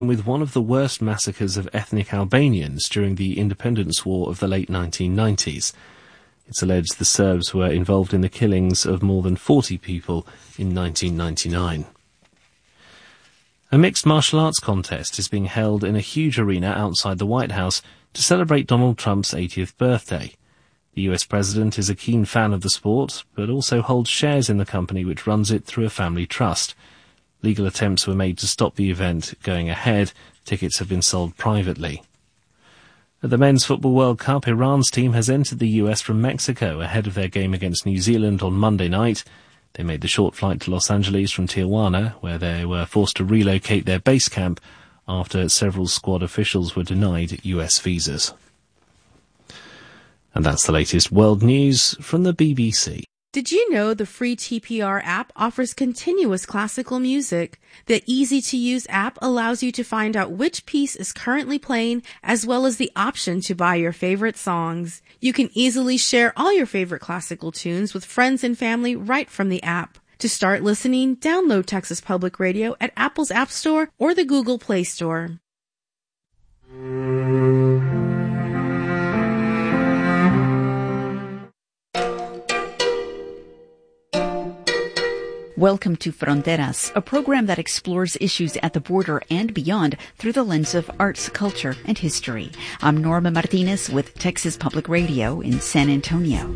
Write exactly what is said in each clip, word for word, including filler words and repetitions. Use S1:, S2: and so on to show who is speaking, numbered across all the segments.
S1: with one of the worst massacres of ethnic Albanians during the independence war of the late nineteen nineties. It's alleged the Serbs were involved in the killings of more than forty people in nineteen ninety-nine. A mixed martial arts contest is being held in a huge arena outside the White House to celebrate Donald Trump's eightieth birthday. The U S president is a keen fan of the sport, but also holds shares in the company which runs it through a family trust. Legal attempts were made to stop the event going ahead. Tickets have been sold privately. At the Men's Football World Cup, Iran's team has entered the U S from Mexico ahead of their game against New Zealand on Monday night. They made the short flight to Los Angeles from Tijuana, where they were forced to relocate their base camp after several squad officials were denied U S visas. And that's the latest world news from the B B C.
S2: Did you know the free T P R app offers continuous classical music? The easy-to-use app allows you to find out which piece is currently playing, as well as the option to buy your favorite songs. You can easily share all your favorite classical tunes with friends and family right from the app. To start listening, download Texas Public Radio at Apple's App Store or the Google Play Store.
S3: Welcome to Fronteras, a program that explores issues at the border and beyond through the lens of arts, culture, and history. I'm Norma Martinez with Texas Public Radio in San Antonio.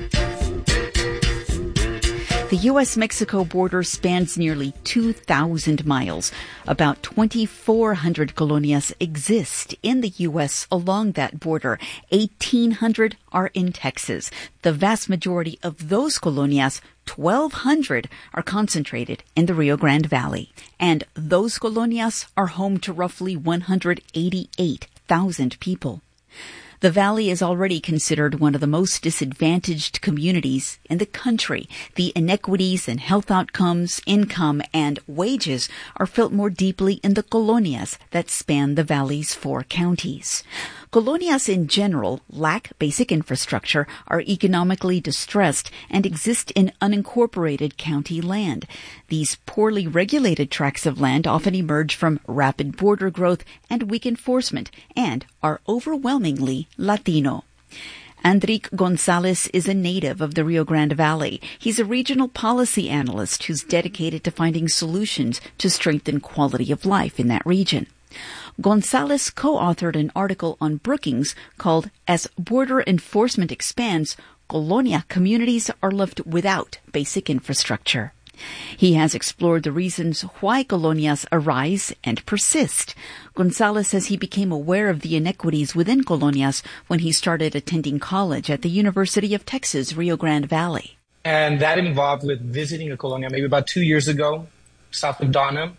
S3: The U S Mexico border spans nearly two thousand miles. About twenty-four hundred colonias exist in the U S along that border. eighteen hundred are in Texas. The vast majority of those colonias, twelve hundred, are concentrated in the Rio Grande Valley. And those colonias are home to roughly one hundred eighty-eight thousand people. The valley is already considered one of the most disadvantaged communities in the country. The inequities in health outcomes, income, and wages are felt more deeply in the colonias that span the valley's four counties. Colonias in general lack basic infrastructure, are economically distressed, and exist in unincorporated county land. These poorly regulated tracts of land often emerge from rapid border growth and weak enforcement, and are overwhelmingly Latino. Andric Gonzalez is a native of the Rio Grande Valley. He's a regional policy analyst who's dedicated to finding solutions to strengthen quality of life in that region. Gonzalez co-authored an article on Brookings called As Border Enforcement Expands, Colonia Communities Are Left Without Basic Infrastructure. He has explored the reasons why colonias arise and persist. Gonzalez says he became aware of the inequities within colonias when he started attending college at the University of Texas, Rio Grande Valley.
S4: And that involved with visiting a colonia maybe about two years ago, south of Donna.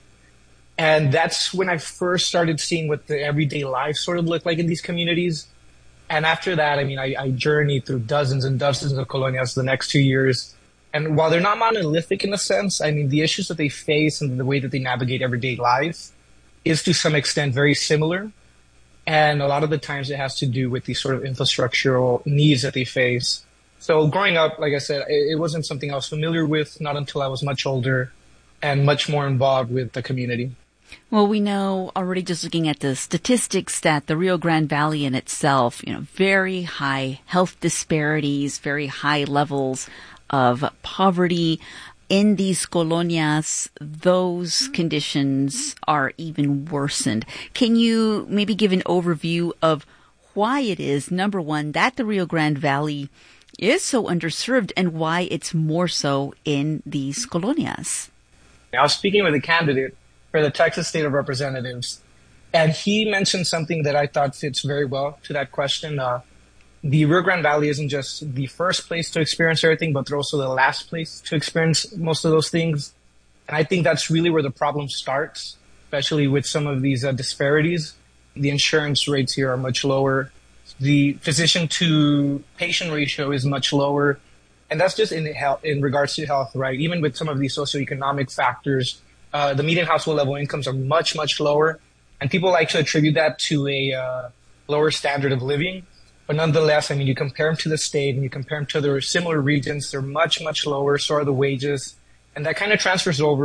S4: And that's when I first started seeing what the everyday life sort of looked like in these communities. And after that, I mean, I, I journeyed through dozens and dozens of colonias the next two years. And while they're not monolithic in a sense, I mean, the issues that they face and the way that they navigate everyday life is to some extent very similar. And a lot of the times it has to do with these sort of infrastructural needs that they face. So growing up, like I said, it, it wasn't something I was familiar with, not until I was much older and much more involved with the community.
S3: Well, we know already just looking at the statistics that the Rio Grande Valley in itself, you know, very high health disparities, very high levels of poverty. In these colonias, those conditions are even worsened. Can you maybe give an overview of why it is, number one, that the Rio Grande Valley is so underserved and why it's more so in these colonias?
S4: I was speaking with a candidate for the Texas State of Representatives, and he mentioned something that I thought fits very well to that question. Uh, the Rio Grande Valley isn't just the first place to experience everything, but they're also the last place to experience most of those things. And I think that's really where the problem starts, especially with some of these uh, disparities. The insurance rates here are much lower. The physician-to-patient ratio is much lower. And that's just in health, in regards to health, right? Even with some of these socioeconomic factors, uh, the median household level incomes are much, much lower. And people like to attribute that to a uh, lower standard of living. But nonetheless, I mean, you compare them to the state and you compare them to other similar regions, they're much, much lower. So are the wages. And that kind of transfers over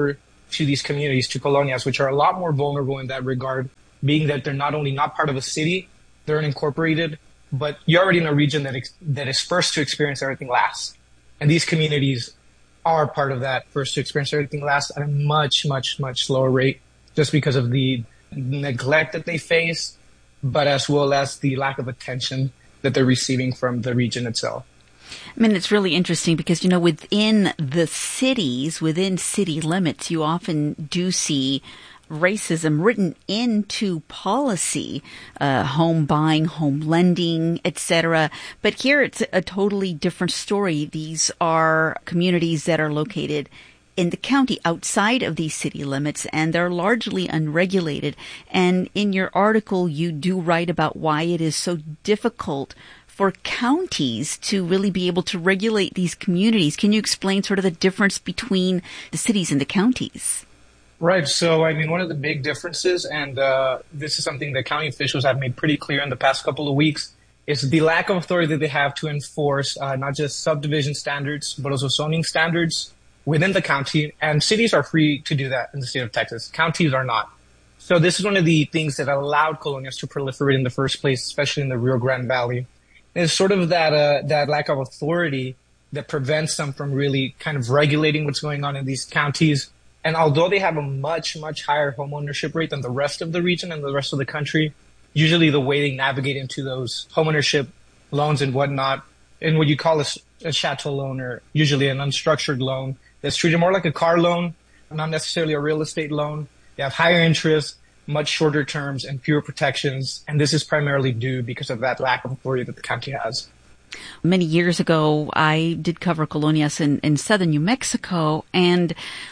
S4: to these communities, to colonias, which are a lot more vulnerable in that regard, being that they're not only not part of a city, they're unincorporated, but you're already in a region that ex- that is first to experience everything last. And these communities are part of that first to experience everything last at a much, much, much slower rate, just because of the neglect that they face, but as well as the lack of attention that they're receiving from the region itself.
S3: I mean, it's really interesting because, you know, within the cities, within city limits, you often do see racism written into policy, uh, home buying, home lending, et cetera. But here it's a totally different story. These are communities that are located in the county outside of these city limits, and they're largely unregulated. And in your article, you do write about why it is so difficult for counties to really be able to regulate these communities. Can you explain sort of the difference between the cities and the counties?
S4: Right. So, I mean, one of the big differences, and uh, this is something that county officials have made pretty clear in the past couple of weeks, is the lack of authority that they have to enforce uh, not just subdivision standards, but also zoning standards within the county. And cities are free to do that in the state of Texas. Counties are not. So this is one of the things that allowed colonias to proliferate in the first place, especially in the Rio Grande Valley. It's sort of that uh, that lack of authority that prevents them from really kind of regulating what's going on in these counties. And although they have a much, much higher home ownership rate than the rest of the region and the rest of the country, usually the way they navigate into those home ownership loans and whatnot, in what you call a, a chattel loan, or usually an unstructured loan, that's treated more like a car loan, not necessarily a real estate loan. They have higher interest, much shorter terms, and fewer protections. And this is primarily due because of that lack of authority that the county has.
S3: Many years ago, I did cover colonias in, in southern New Mexico, and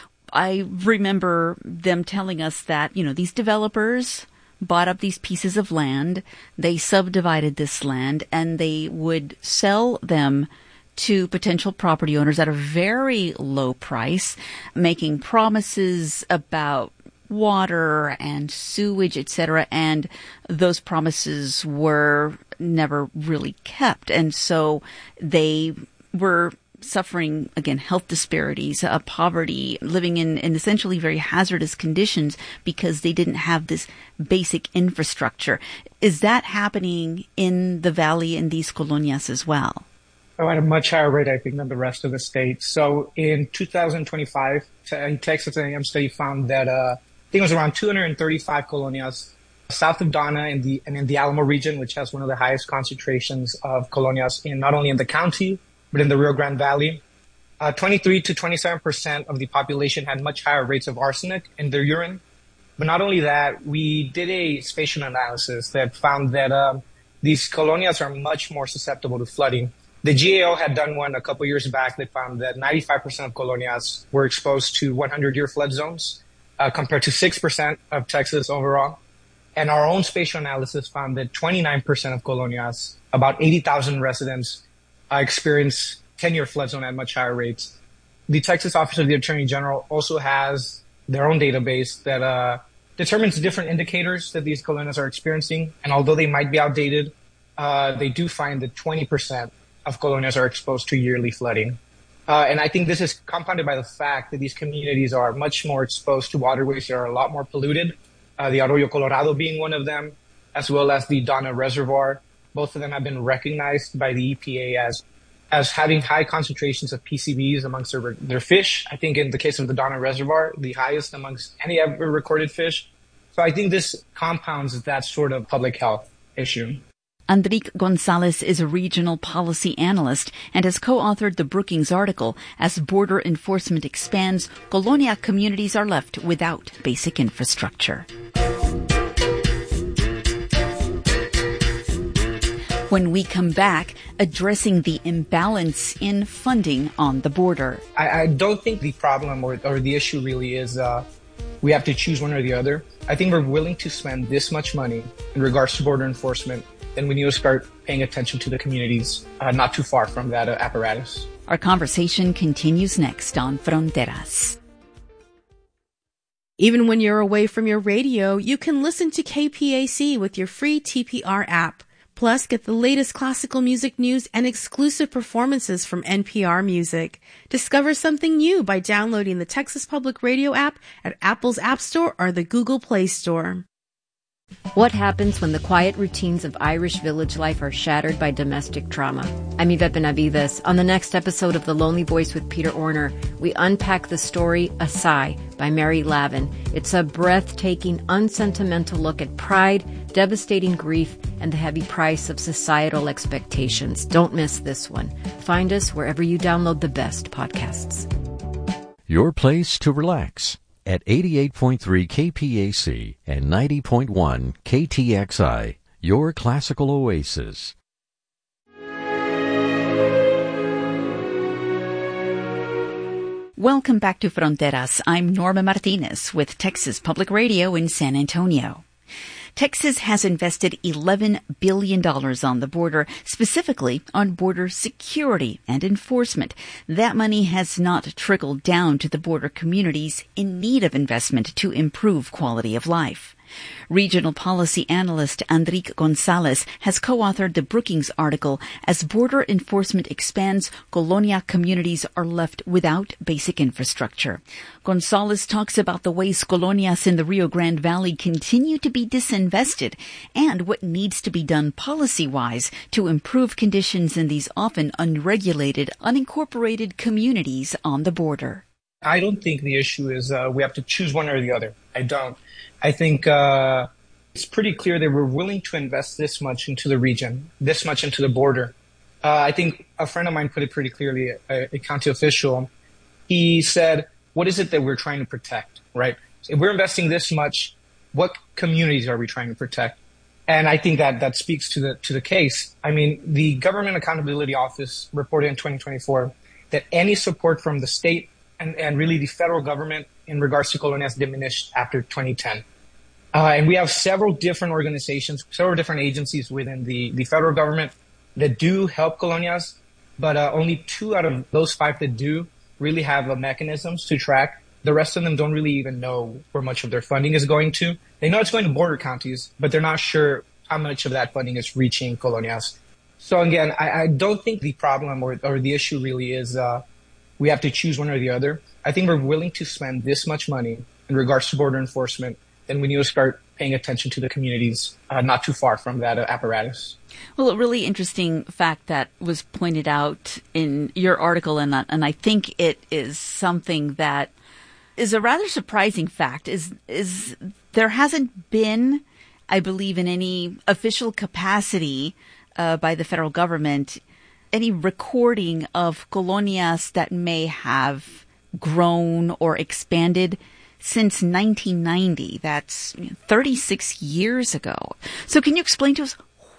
S3: I remember them telling us that, you know, these developers bought up these pieces of land, they subdivided this land, and they would sell them to potential property owners at a very low price, making promises about water and sewage, et cetera, and those promises were never really kept. And so they were suffering, again, health disparities, uh, poverty, living in, in essentially very hazardous conditions because they didn't have this basic infrastructure. Is that happening in the valley in these colonias as well?
S4: Oh, at a much higher rate, I think, than the rest of the state. So in two thousand twenty-five, a Texas A and M study found that uh, I think it was around two hundred thirty-five colonias south of Donna in the, and in the Alamo region, which has one of the highest concentrations of colonias in not only in the county, but in the Rio Grande Valley. Uh, twenty-three to twenty-seven percent of the population had much higher rates of arsenic in their urine. But not only that, we did a spatial analysis that found that uh, these colonias are much more susceptible to flooding. The G A O had done one a couple years back that found that ninety-five percent of colonias were exposed to hundred-year flood zones, uh, compared to six percent of Texas overall. And our own spatial analysis found that twenty-nine percent of colonias, about eighty thousand residents, uh, experience ten-year flood zone at much higher rates. The Texas Office of the Attorney General also has their own database that uh, determines different indicators that these colonias are experiencing. And although they might be outdated, uh, they do find that twenty percent of colonias are exposed to yearly flooding. Uh, and I think this is compounded by the fact that these communities are much more exposed to waterways that are a lot more polluted, uh, the Arroyo Colorado being one of them, as well as the Donna Reservoir. Both of them have been recognized by the E P A as as having high concentrations of P C Bs amongst their, their fish. I think in the case of the Donna Reservoir, the highest amongst any ever recorded fish. So I think this compounds that sort of public health issue.
S3: Andrique Gonzalez is a regional policy analyst and has co-authored the Brookings article, As Border Enforcement Expands, Colonia Communities Are Left Without Basic Infrastructure. When we come back, addressing the imbalance in funding on the border.
S4: I, I don't think the problem or, or the issue really is uh, we have to choose one or the other. I think we're willing to spend this much money in regards to border enforcement, then we need to start paying attention to the communities uh, not too far from that uh, apparatus.
S3: Our conversation continues next on Fronteras.
S2: Even when you're away from your radio, you can listen to K P A C with your free T P R app. Plus, get the latest classical music news and exclusive performances from N P R Music. Discover something new by downloading the Texas Public Radio app at Apple's App Store or the Google Play Store.
S5: What happens when the quiet routines of Irish village life are shattered by domestic trauma? I'm Yvette Benavides. On the next episode of The Lonely Voice with Peter Orner, we unpack the story A Sigh by Mary Lavin. It's a breathtaking, unsentimental look at pride, devastating grief, and the heavy price of societal expectations. Don't miss this one. Find us wherever you download the best podcasts.
S6: Your place to relax at eighty-eight point three K P A C and ninety point one K T X I, your classical oasis.
S3: Welcome back to Fronteras. I'm Norma Martinez with Texas Public Radio in San Antonio. Texas has invested eleven billion dollars on the border, specifically on border security and enforcement. That money has not trickled down to the border communities in need of investment to improve quality of life. Regional policy analyst Enrique Gonzalez has co-authored the Brookings article, As Border Enforcement Expands, Colonia Communities Are Left Without Basic Infrastructure. Gonzalez talks about the ways colonias in the Rio Grande Valley continue to be disinvested and what needs to be done policy-wise to improve conditions in these often unregulated, unincorporated communities on the border.
S4: I don't think the issue is uh, we have to choose one or the other. I don't. I think uh, it's pretty clear that we're willing to invest this much into the region, this much into the border. Uh, I think a friend of mine put it pretty clearly, a, a county official. He said, what is it that we're trying to protect, right? If we're investing this much, what communities are we trying to protect? And I think that that speaks to the to the case. I mean, the Government Accountability Office reported in twenty twenty-four that any support from the state and, and really the federal government in regards to colonias diminished after twenty ten. Uh, and we have several different organizations, several different agencies within the, the federal government that do help colonias, but uh, only two out of those five that do really have uh, mechanisms to track. The rest of them don't really even know where much of their funding is going to. They know it's going to border counties, but they're not sure how much of that funding is reaching colonias. So again, I, I don't think the problem or, or the issue really is uh, we have to choose one or the other. I think we're willing to spend this much money in regards to border enforcement, then we need to start paying attention to the communities uh, not too far from that uh, apparatus.
S3: Well, a really interesting fact that was pointed out in your article, and, and I think it is something that is a rather surprising fact, is is there hasn't been, I believe, in any official capacity uh, by the federal government, any recording of colonias that may have grown or expanded since nineteen ninety. That's thirty-six years ago. So can you explain to us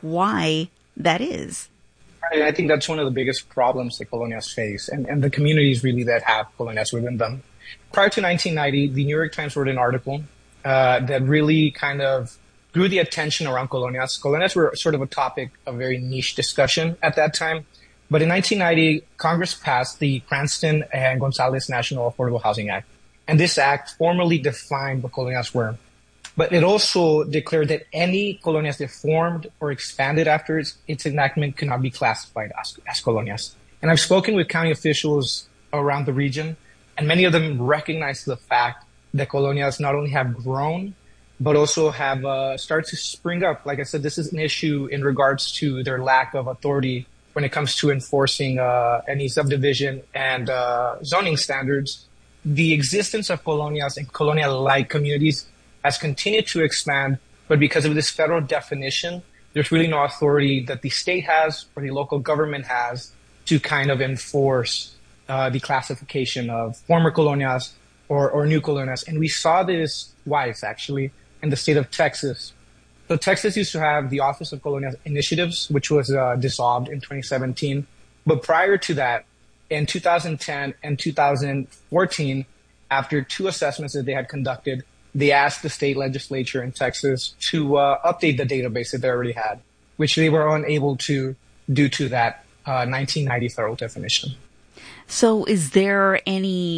S3: why that is?
S4: I think that's one of the biggest problems that colonias face, and, and the communities really that have colonias within them. Prior to nineteen ninety, the New York Times wrote an article uh, that really kind of drew the attention around colonias. Colonias were sort of a topic of very niche discussion at that time. But in nineteen ninety, Congress passed the Cranston and Gonzalez National Affordable Housing Act. And this act formally defined what colonias were. But it also declared that any colonias that formed or expanded after its, its enactment could not be classified as, as colonias. And I've spoken with county officials around the region, and many of them recognize the fact that colonias not only have grown, but also have uh, started to spring up. Like I said, this is an issue in regards to their lack of authority when it comes to enforcing uh, any subdivision and uh, zoning standards. The existence of colonias and colonial-like communities has continued to expand, but because of this federal definition, there's really no authority that the state has or the local government has to kind of enforce uh, the classification of former colonias or, or new colonias. And we saw this twice, actually, in the state of Texas. So Texas used to have the Office of Colonial Initiatives, which was uh, dissolved in twenty seventeen. But prior to that, in two thousand ten and two thousand fourteen, after two assessments that they had conducted, they asked the state legislature in Texas to uh, update the database that they already had, which they were unable to due to that uh, nineteen ninety federal definition.
S3: So is there any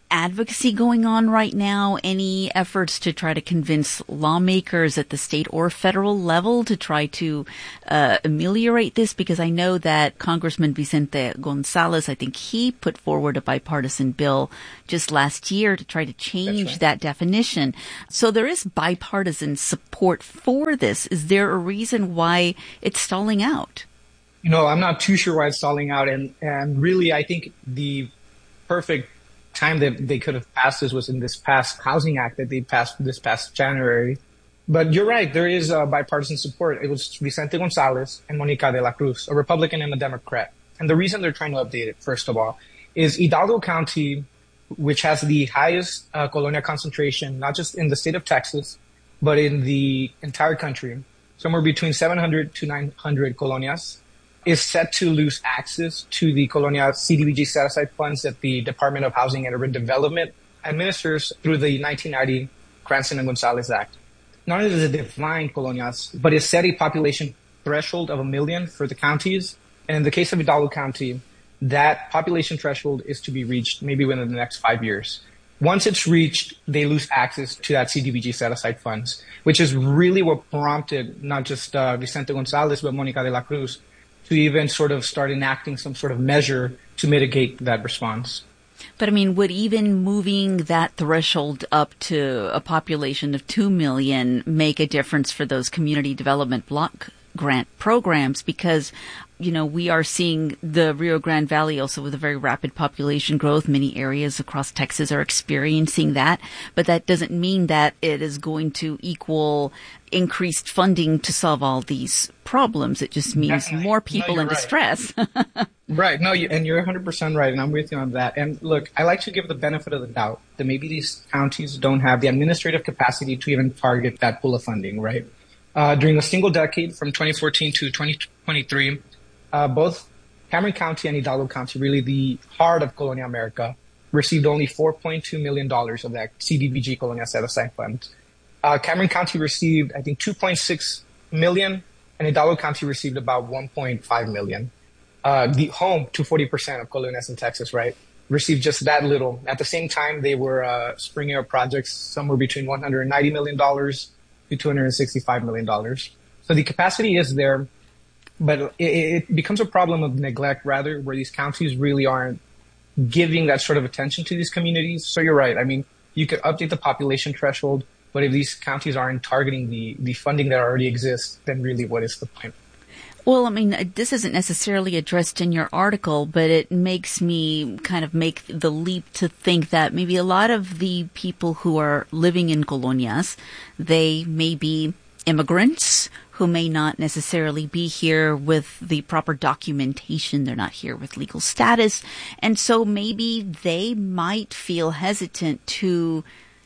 S3: advocacy going on right now? Any efforts to try to convince lawmakers at the state or federal level to try to uh, ameliorate this? Because I know that Congressman Vicente Gonzalez, I think he put forward a bipartisan bill just last year to try to change right. that definition. So there is bipartisan support for this. Is there a reason why it's stalling out?
S4: You know, I'm not too sure why it's stalling out. And, and really, I think the perfect time that they could have passed this was in this past Housing Act that they passed this past January. But you're right, there is uh, bipartisan support. It was Vicente Gonzalez and Monica de la Cruz, a Republican and a Democrat. And the reason they're trying to update it, first of all, is Hidalgo County, which has the highest uh, colonia concentration, not just in the state of Texas, but in the entire country, somewhere between seven hundred to nine hundred colonias, is set to lose access to the Colonia C D B G set-aside funds that the Department of Housing and Urban Development administers through the nineteen ninety Cranston and Gonzalez Act. Not only does it define colonias, but it set a population threshold of a million for the counties. And in the case of Hidalgo County, that population threshold is to be reached maybe within the next five years. Once it's reached, they lose access to that C D B G set-aside funds, which is really what prompted not just uh, Vicente Gonzalez, but Monica de la Cruz to even sort of start enacting some sort of measure to mitigate that response.
S3: But I mean, would even moving that threshold up to a population of two million make a difference for those community development block grant programs? Because, you know, we are seeing the Rio Grande Valley also with a very rapid population growth. Many areas across Texas are experiencing that, but that doesn't mean that it is going to equal increased funding to solve all these problems. It just means Definitely. more people
S4: no,
S3: in
S4: right.
S3: distress.
S4: Right. No, you, and you're one hundred percent right, and I'm with you on that. And look, I like to give the benefit of the doubt that maybe these counties don't have the administrative capacity to even target that pool of funding, right? Uh, during a single decade from twenty fourteen to twenty twenty-three, uh, both Cameron County and Hidalgo County, really the heart of Colonia America, received only four point two million dollars of that C D B G Colonia set-aside fund. Uh, Cameron County received, I think, two point six million dollars, and Hidalgo County received about one point five million dollars. Uh, the home to forty percent of colonias in Texas, right, received just that little. At the same time, they were uh, springing up projects somewhere between one hundred ninety million dollars to two hundred sixty-five million dollars. So the capacity is there, but it, it becomes a problem of neglect, rather, where these counties really aren't giving that sort of attention to these communities. So you're right. I mean, you could update the population threshold, but if these counties aren't targeting the, the funding that already exists, then really what is the point?
S3: Well, I mean, this isn't necessarily addressed in your article, but it makes me kind of make the leap to think that maybe a lot of the people who are living in colonias, they may be immigrants who may not necessarily be here with the proper documentation. They're not here with legal status. And so maybe they might feel hesitant to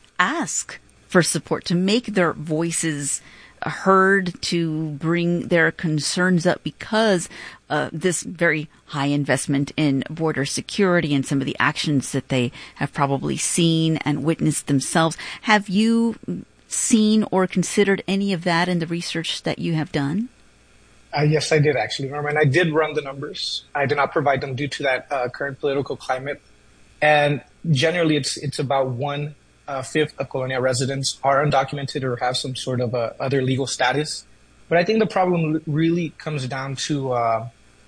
S3: ask for support, to make their voices heard, to bring their concerns up because uh, this very high investment in border security and some of the actions that they have probably seen and witnessed themselves. Have you seen or considered any of that in the research that you have done?
S4: Uh, yes, I did actually, Norma, and I did run the numbers. I did not provide them due to that uh, current political climate. And generally, it's it's about one Uh, fifth of Colonia residents are undocumented or have some sort of uh, other legal status. But I think the problem really comes down to uh,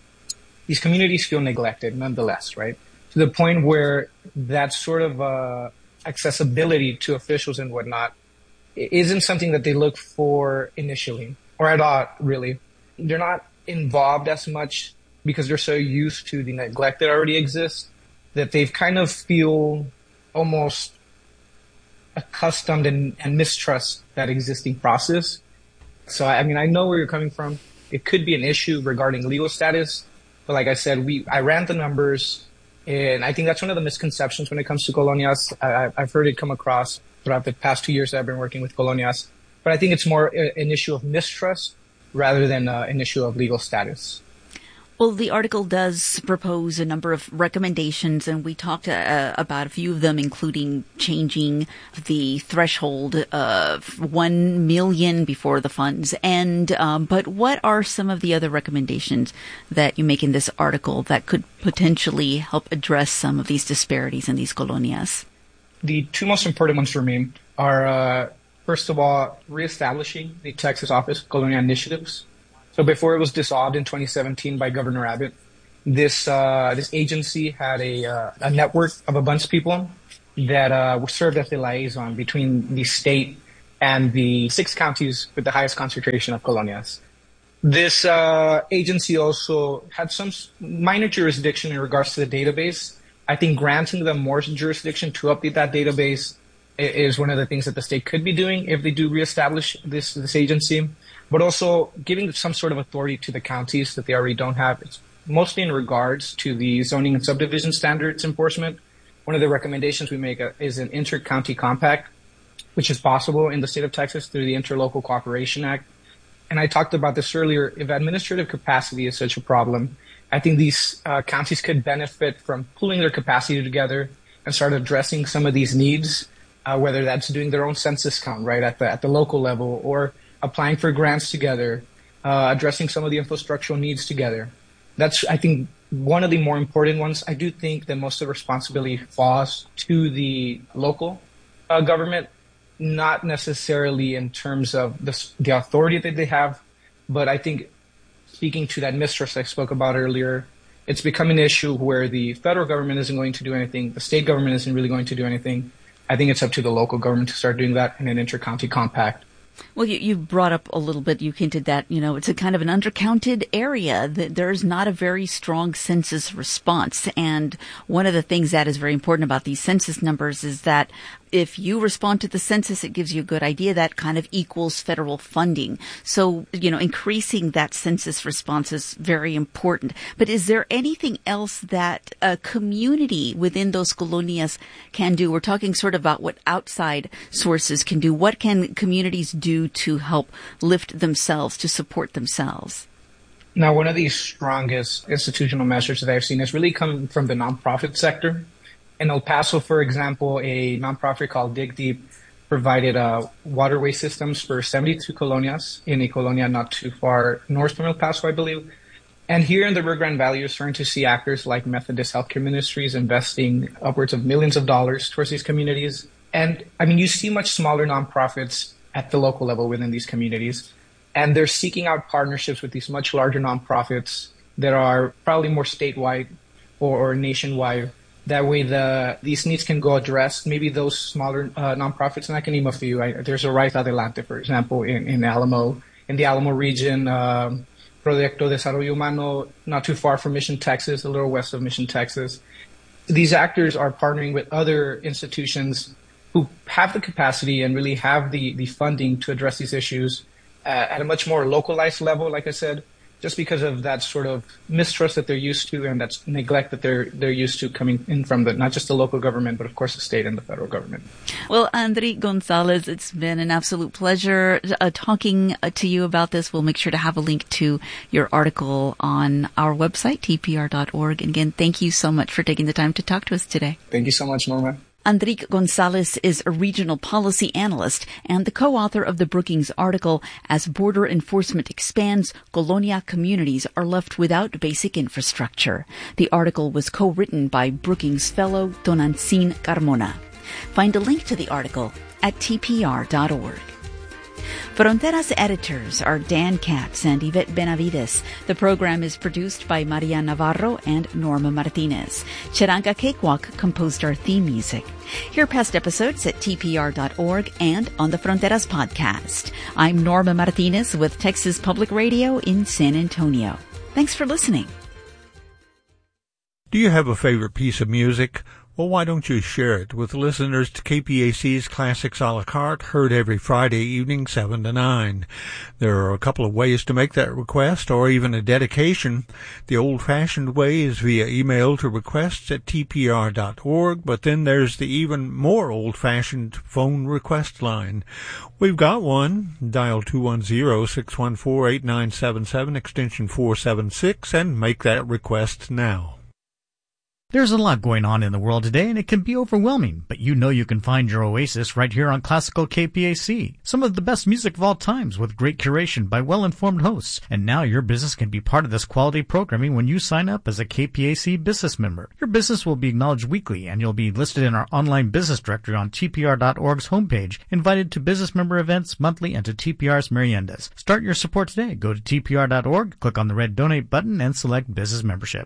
S4: these communities feel neglected nonetheless, right? To the point where that sort of uh, accessibility to officials and whatnot isn't something that they look for initially or at all, really. They're not involved as much because they're so used to the neglect that already exists that they've kind of feel almost accustomed and, and mistrust that existing process. So, I mean, I know where you're coming from. It could be an issue regarding legal status, but like I said, we I ran the numbers, and I think that's one of the misconceptions when it comes to colonias. I, I've heard it come across throughout the past two years that I've been working with colonias, but I think it's more an issue of mistrust rather than uh, an issue of legal status.
S3: Well, the article does propose a number of recommendations, and we talked uh, about a few of them, including changing the threshold of one million before the funds end. Um, but what are some of the other recommendations that you make in this article that could potentially help address some of these disparities in these colonias?
S4: the two most important ones for me are, uh, first of all, reestablishing the Texas Office of Colonia Initiatives. So before it was dissolved in twenty seventeen by Governor Abbott, this uh, this agency had a, uh, a network of a bunch of people that uh, served as the liaison between the state and the six counties with the highest concentration of colonias. This uh, agency also had some minor jurisdiction in regards to the database. I think granting them more jurisdiction to update that database is one of the things that the state could be doing if they do reestablish this, this agency, but also giving some sort of authority to the counties that they already don't have. It's mostly in regards to the zoning and subdivision standards enforcement. One of the recommendations we make is an inter-county compact, which is possible in the state of Texas through the Interlocal Cooperation Act. And I talked about this earlier. If administrative capacity is such a problem, I think these uh, counties could benefit from pulling their capacity together and start addressing some of these needs, uh, whether that's doing their own census count, right, at the, at the local level, or applying for grants together, uh, addressing some of the infrastructural needs together. That's, I think, one of the more important ones. I do think that most of the responsibility falls to the local uh, government, not necessarily in terms of the, the authority that they have, but I think speaking to that mistrust I spoke about earlier, it's become an issue where the federal government isn't going to do anything, the state government isn't really going to do anything. I think it's up to the local government to start doing that in an inter-county compact.
S3: Well, you, you brought up a little bit, you hinted that, you know, it's a kind of an undercounted area, that there's not a very strong census response. And one of the things that is very important about these census numbers is that if you respond to the census, it gives you a good idea. That kind of equals federal funding. So, you know, increasing that census response is very important. But is there anything else that a community within those colonias can do? We're talking sort of about what outside sources can do. What can communities do to help lift themselves, to support themselves?
S4: Now, one of the strongest institutional measures that I've seen has really come from the nonprofit sector. In El Paso, for example, a nonprofit called Dig Deep provided uh, waterway systems for seventy-two colonias in a colonia not too far north from El Paso, I believe. And here in the Rio Grande Valley, you're starting to see actors like Methodist Healthcare Ministries investing upwards of millions of dollars towards these communities. And, I mean, you see much smaller nonprofits at the local level within these communities. And they're seeking out partnerships with these much larger nonprofits that are probably more statewide or, or nationwide. That way, the these needs can go addressed. Maybe those smaller uh, nonprofits, and I can name a few. I, there's a Raíz Adelante, for example, in, in Alamo, in the Alamo region, um, Proyecto Desarrollo Humano, not too far from Mission, Texas, a little west of Mission, Texas. These actors are partnering with other institutions who have the capacity and really have the, the funding to address these issues uh, at a much more localized level, like I said, just because of that sort of mistrust that they're used to and that neglect that they're they're used to coming in from the not just the local government, but of course the state and the federal government.
S3: Well, Andri Gonzalez, it's been an absolute pleasure uh, talking uh, to you about this. We'll make sure to have a link to your article on our website, T P R dot org. And again, thank you so much for taking the time to talk to us today.
S4: Thank you so much, Norma.
S3: Andrique Gonzalez is a regional policy analyst and the co-author of the Brookings article, As Border Enforcement Expands, Colonia Communities Are Left Without Basic Infrastructure. The article was co-written by Brookings fellow Donancin Carmona. Find a link to the article at T P R dot org. Fronteras editors are Dan Katz and Yvette Benavides. The program is produced by Maria Navarro and Norma Martinez. Chiranka Cakewalk composed our theme music. Hear past episodes at T P R dot org and on the Fronteras podcast. I'm Norma Martinez with Texas Public Radio in San Antonio. Thanks for listening.
S7: Do you have a favorite piece of music? Well, why don't you share it with listeners to K P A C's Classics a la carte, heard every Friday evening, seven to nine. There are a couple of ways to make that request, or even a dedication. The old-fashioned way is via email to requests at T P R dot org, but then there's the even more old-fashioned phone request line. We've got one. Dial two one zero, six one four, eight nine seven seven, extension four seven six, and make that request now.
S8: There's a lot going on in the world today, and it can be overwhelming, but you know you can find your oasis right here on Classical K P A C. Some of the best music of all times with great curation by well-informed hosts. And now your business can be part of this quality programming when you sign up as a K P A C business member. Your business will be acknowledged weekly, and you'll be listed in our online business directory on T P R dot org's homepage, invited to business member events monthly and to T P R's meriendas. Start your support today. Go to T P R dot org, click on the red donate button, and select business membership.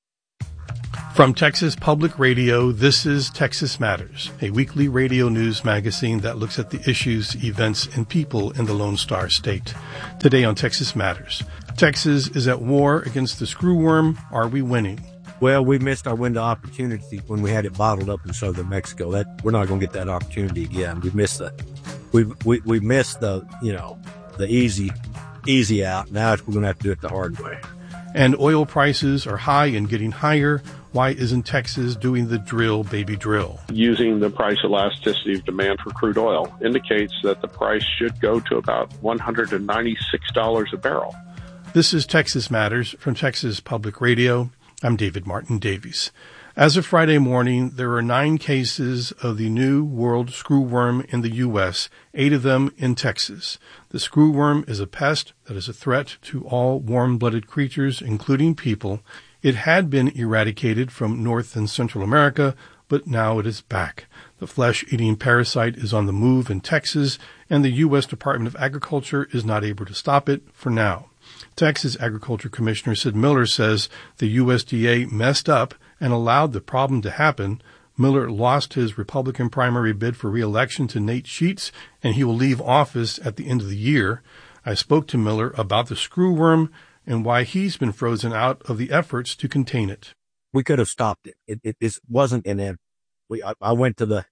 S9: From Texas Public Radio, this is Texas Matters, a weekly radio news magazine that looks at the issues, events, and people in the Lone Star State. Today on Texas Matters, Texas is at war against the screwworm. Are we winning?
S10: Well, we missed our window of opportunity when we had it bottled up in southern Mexico. That we're not going to get that opportunity again. We missed the, we we we missed the you know the easy easy out. Now we're going to have to do it the hard way.
S9: And oil prices are high and getting higher. Why isn't Texas doing the drill, baby, drill?
S11: Using the price elasticity of demand for crude oil indicates that the price should go to about one hundred ninety-six dollars a barrel.
S9: This is Texas Matters from Texas Public Radio. I'm David Martin Davies. As of Friday morning, there are nine cases of the new world screwworm in the U S, eight of them in Texas. The screwworm is a pest that is a threat to all warm-blooded creatures, including people. It had been eradicated from North and Central America, but now it is back. The flesh-eating parasite is on the move in Texas, and the U S Department of Agriculture is not able to stop it for now. Texas Agriculture Commissioner Sid Miller says the U S D A messed up and allowed the problem to happen. Miller lost his Republican primary bid for re-election to Nate Sheets, and he will leave office at the end of the year. I spoke to Miller about the screwworm and why he's been frozen out of the efforts to contain it.
S10: We could have stopped it. It, it, it wasn't in it. We, I, I went to the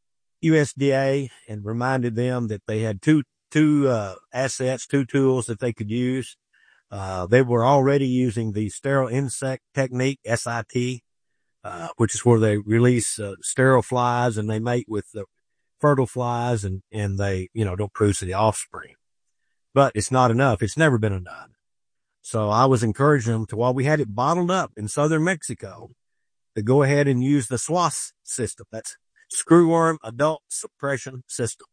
S10: U S D A and reminded them that they had two, two, uh, assets, two tools that they could use. Uh, they were already using the sterile insect technique, S I T, uh, which is where they release, uh, sterile flies and they mate with the fertile flies and, and they, you know, don't produce the offspring. But it's not enough. It's never been enough. So I was encouraging them to, while we had it bottled up in southern Mexico, to go ahead and use the S W A S system. That's Screwworm Adult Suppression System.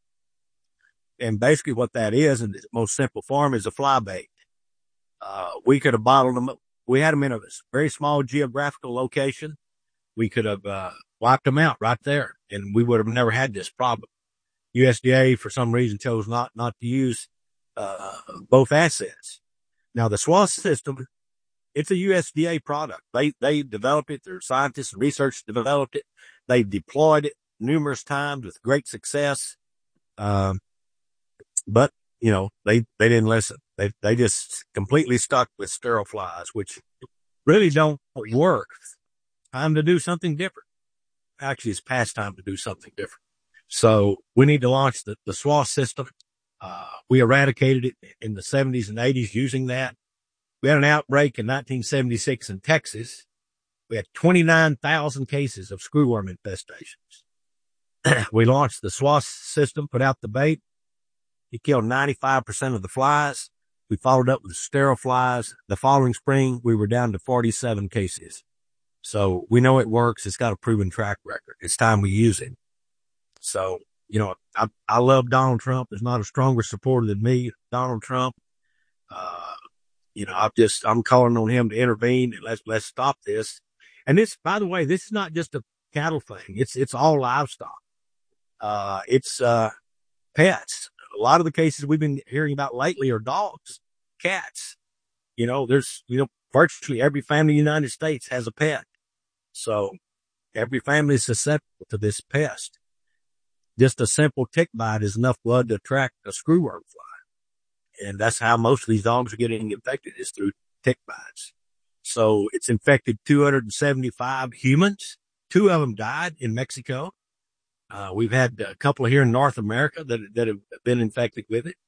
S10: And basically what that is, in its most simple form, is a fly bait. Uh, we could have bottled them up. We had them in a very small geographical location. We could have, uh, wiped them out right there and we would have never had this problem. U S D A, for some reason, chose not, not to use, uh, both assets. Now, the S W A S system, it's a U S D A product. They, they developed it. Their scientists and researchers developed it. They deployed it numerous times with great success. Um, but, you know, they, they didn't listen. They, they just completely stuck with sterile flies, which really don't work. Time to do something different. Actually, it's past time to do something different. So we need to launch the, the S W A S system. Uh, we eradicated it in the seventies and eighties using that. We had an outbreak in nineteen seventy-six in Texas. We had twenty-nine thousand cases of screwworm infestations. We launched the S W A S system, put out the bait. It killed ninety-five percent of the flies. We followed up with sterile flies. The following spring, we were down to forty-seven cases. So we know it works. It's got a proven track record. It's time we use it. So, you know, I, I love Donald Trump. There's not a stronger supporter than me, Donald Trump. Uh, you know, I'm just, I'm calling on him to intervene and let's, let's stop this. And this, by the way, this is not just a cattle thing. It's, it's all livestock. Uh, it's, uh, pets. A lot of the cases we've been hearing about lately are dogs, cats. You know, there's, you know, virtually every family in the United States has a pet. So every family is susceptible to this pest. Just a simple tick bite is enough blood to attract a screwworm fly. And that's how most of these dogs are getting infected, is through tick bites. So it's infected two hundred seventy-five humans. Two of them died in Mexico. Uh, we've had a couple here in North America that, that have been infected with it.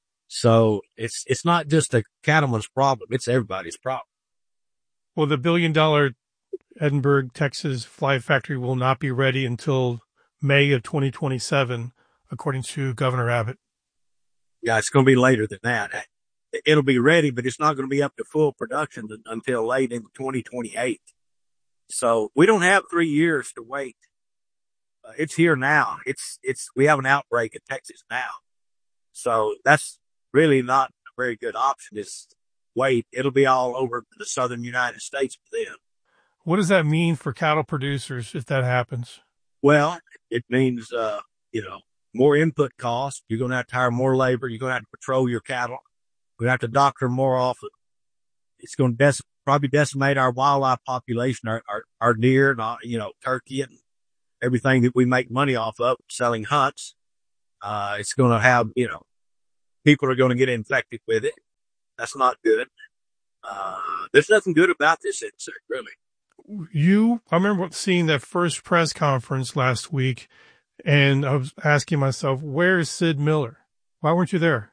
S10: So it's, it's not just a cattleman's problem. It's everybody's problem.
S9: Well, the billion dollar Edinburgh, Texas fly factory will not be ready until May of twenty twenty-seven, according to Governor Abbott.
S10: Yeah, it's going to be later than that. It'll be ready, but it's not going to be up to full production until late in twenty twenty-eight. So we don't have three years to wait. Uh, it's here now. It's, it's, we have an outbreak in Texas now. So that's really not a very good option. Is wait. It'll be all over the southern United States then.
S9: What does that mean for cattle producers if that happens?
S10: Well, it means, uh, you know, more input costs. You're going to have to hire more labor. You're going to have to patrol your cattle. We're going to have to doctor more often. It's going to dec- probably decimate our wildlife population, our, our, our deer, and, our, you know, turkey and everything that we make money off of selling hunts. Uh, it's going to have, you know, people are going to get infected with it. That's not good. Uh, there's nothing good about this insect, really.
S9: You, I remember seeing that first press conference last week, and I was asking myself, where is Sid Miller? Why weren't you there?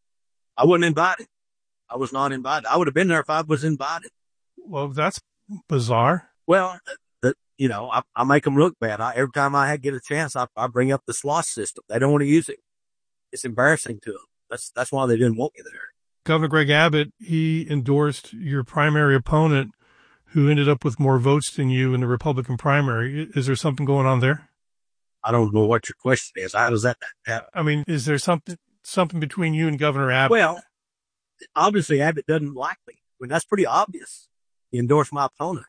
S10: I wasn't invited. I was not invited. I would have been there if I was invited.
S9: Well, that's bizarre.
S10: Well, the, you know, I, I make them look bad. I, every time I get a chance, I, I bring up the SLOSS system. They don't want to use it. It's embarrassing to them. That's, that's why they didn't want me there.
S9: Governor Greg Abbott, he endorsed your primary opponent, who ended up with more votes than you in the Republican primary. Is there something going on there?
S10: I don't know what your question is. How does that happen?
S9: I mean, is there something something between you and Governor Abbott?
S10: Well, obviously Abbott doesn't like me. I mean, that's pretty obvious. He endorsed my opponent.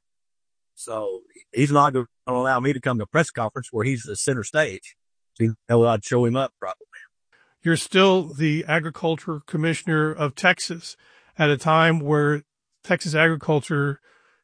S10: So he's not going to allow me to come to a press conference where he's the center stage. So you know, I'd show him up probably.
S9: You're still the Agriculture Commissioner of Texas at a time where Texas agriculture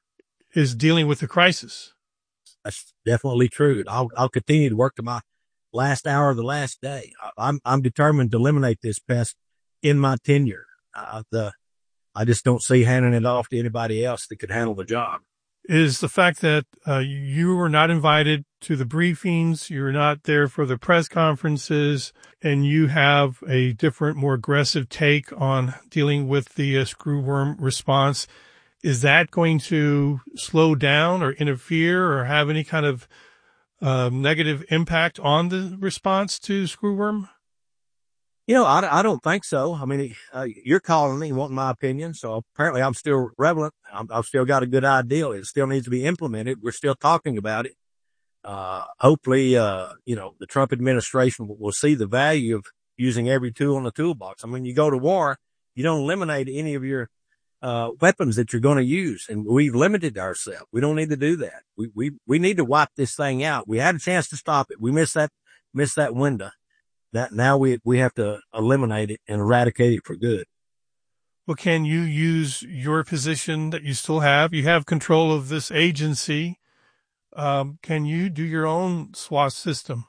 S9: is dealing with the crisis.
S10: That's definitely true. I'll, I'll continue to work to my last hour of the last day. I'm, I'm determined to eliminate this pest in my tenure. Uh, the, I just don't see handing it off to anybody else that could handle the job.
S9: Is the fact that uh, you were not invited to the briefings, you're not there for the press conferences, and you have a different, more aggressive take on dealing with the uh, screwworm response. Is that going to slow down or interfere or have any kind of um, negative impact on the response to screwworm?
S10: You know, I, I don't think so. I mean, uh, you're calling me, wanting my opinion. So apparently I'm still relevant. I'm, I've still got a good idea. It still needs to be implemented. We're still talking about it. Uh, hopefully, uh, you know, the Trump administration will, will see the value of using every tool in the toolbox. I mean, you go to war, you don't eliminate any of your uh, weapons that you're going to use. And we've limited ourselves. We don't need to do that. We, we, we need to wipe this thing out. We had a chance to stop it. We missed that, missed that window. That now we, we have to eliminate it and eradicate it for good.
S9: Well, can you use your position that you still have? You have control of this agency. Um, can you do your own SWAT system?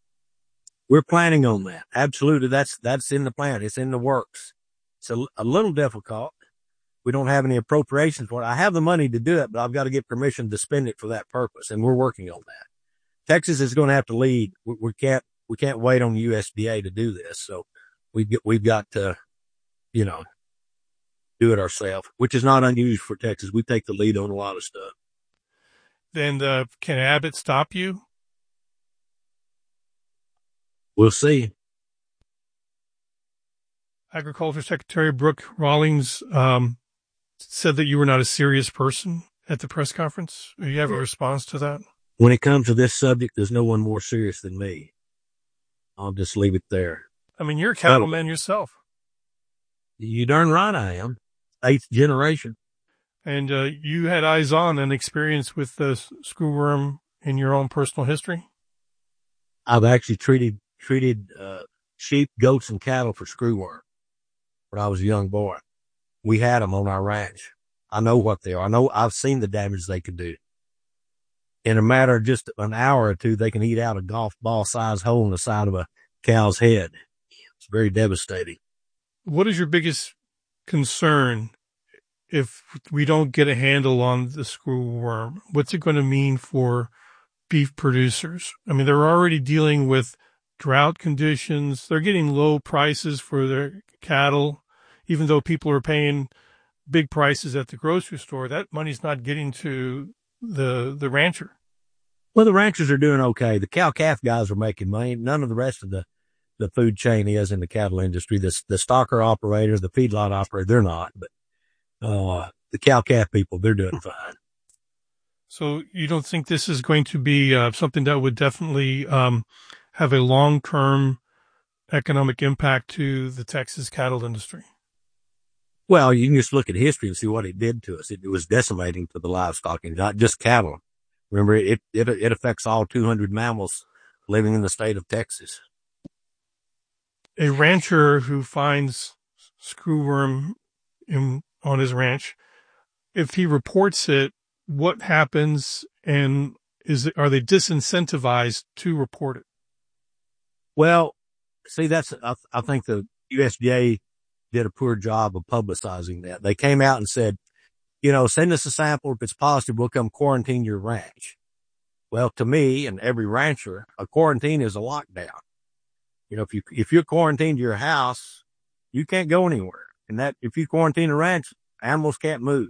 S10: We're planning on that. Absolutely. That's, that's in the plan. It's in the works. It's a, a little difficult. We don't have any appropriations for it. I have the money to do it, but I've got to get permission to spend it for that purpose. And we're working on that. Texas is going to have to lead. We, we can't, we can't wait on the U S D A to do this. So we've got, we've got to, you know, do it ourselves, which is not unusual for Texas. We take the lead on a lot of stuff.
S9: Then, uh, can Abbott stop you?
S10: We'll see.
S9: Agriculture Secretary Brooke Rawlings, um, said that you were not a serious person at the press conference. Do you have a response to that?
S10: When it comes to this subject, there's no one more serious than me. I'll just leave it there.
S9: I mean, you're a cattleman yourself.
S10: You darn right I am. Eighth generation.
S9: And uh, you had eyes on and experience with the screwworm in your own personal history?
S10: I've actually treated treated uh, sheep, goats, and cattle for screwworm when I was a young boy. We had them on our ranch. I know what they are. I know I've seen the damage they can do. In a matter of just an hour or two, they can eat out a golf ball size hole in the side of a cow's head. It's very devastating.
S9: What is your biggest concern if we don't get a handle on the screwworm? What's it going to mean for beef producers? I mean, they're already dealing with drought conditions. They're getting low prices for their cattle, even though people are paying big prices at the grocery store. That money's not getting to the the rancher.
S10: Well, the ranchers are doing okay. The cow-calf guys are making money. None of the rest of the, the food chain is in the cattle industry. The, the stocker operators, the feedlot operators, they're not. But uh, the cow-calf people, they're doing fine.
S9: So you don't think this is going to be uh, something that would definitely um, have a long-term economic impact to the Texas cattle industry?
S10: Well, you can just look at history and see what it did to us. It, it was decimating to the livestock and not just cattle. Remember, it, it, it affects all two hundred mammals living in the state of Texas.
S9: A rancher who finds screwworm in, on his ranch, if he reports it, what happens, and is it, are they disincentivized to report it?
S10: Well, see, that's, I, I think the U S D A did a poor job of publicizing that. They came out and said, you know, send us a sample. If it's positive, we'll come quarantine your ranch. Well, to me and every rancher, a quarantine is a lockdown. You know, if you, if you're quarantined to your house, you can't go anywhere. And that, if you quarantine a ranch, animals can't move.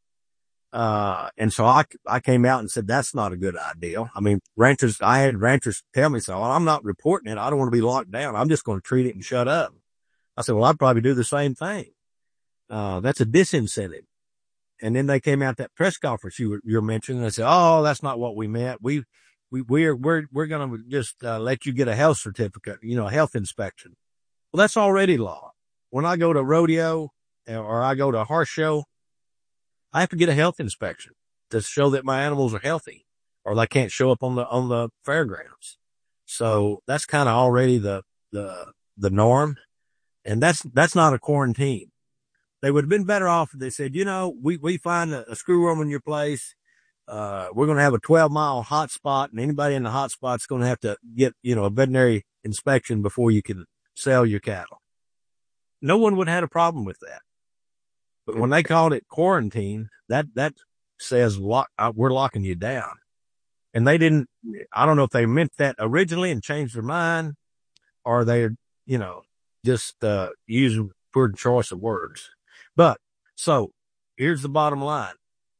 S10: Uh, and so I, I came out and said, that's not a good idea. I mean, ranchers, I had ranchers tell me, so well, I'm not reporting it. I don't want to be locked down. I'm just going to treat it and shut up. I said, well, I'd probably do the same thing. Uh, that's a disincentive. And then they came out that press conference you were, you're mentioning. They said, oh, that's not what we meant. We, we, we're, we're, we're going to just, uh, let you get a health certificate, you know, a health inspection. Well, that's already law. When I go to rodeo or I go to a horse show, I have to get a health inspection to show that my animals are healthy or they can't show up on the, on the fairgrounds. So that's kind of already the, the, the norm. And that's, that's not a quarantine. They would have been better off if they said, you know, we, we find a, a screwworm in your place. Uh, we're going to have a twelve mile hot spot, and anybody in the hot spot's going to have to get, you know, a veterinary inspection before you can sell your cattle. No one would have had a problem with that. But when they called it quarantine, that, that says lock, uh, we're locking you down. And they didn't, I don't know if they meant that originally and changed their mind, or they, you know, just, uh, using poor choice of words. But so here's the bottom line.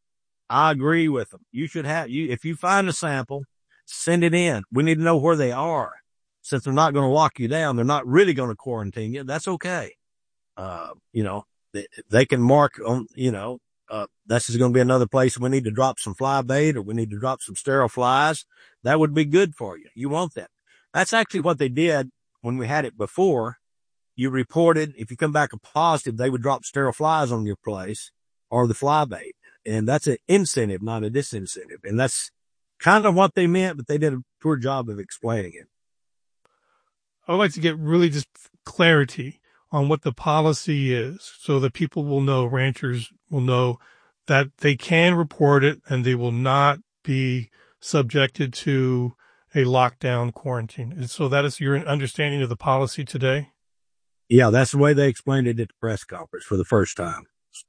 S10: I agree with them. You should have you, if you find a sample, send it in. We need to know where they are. Since they're not going to lock you down, they're not really going to quarantine you. That's okay. Uh, you know, they, they can mark on, you know, uh, this is going to be another place we need to drop some fly bait or we need to drop some sterile flies. That would be good for you. You want that. That's actually what they did when we had it before. You reported, if you come back a positive, they would drop sterile flies on your place or the fly bait. And that's an incentive, not a disincentive. And that's kind of what they meant, but they did a poor job of explaining it.
S9: I would like to get really just clarity on what the policy is so that people will know, ranchers will know that they can report it and they will not be subjected to a lockdown quarantine. And so that is your understanding of the policy today?
S10: Yeah, that's the way they explained it at the press conference for the first time.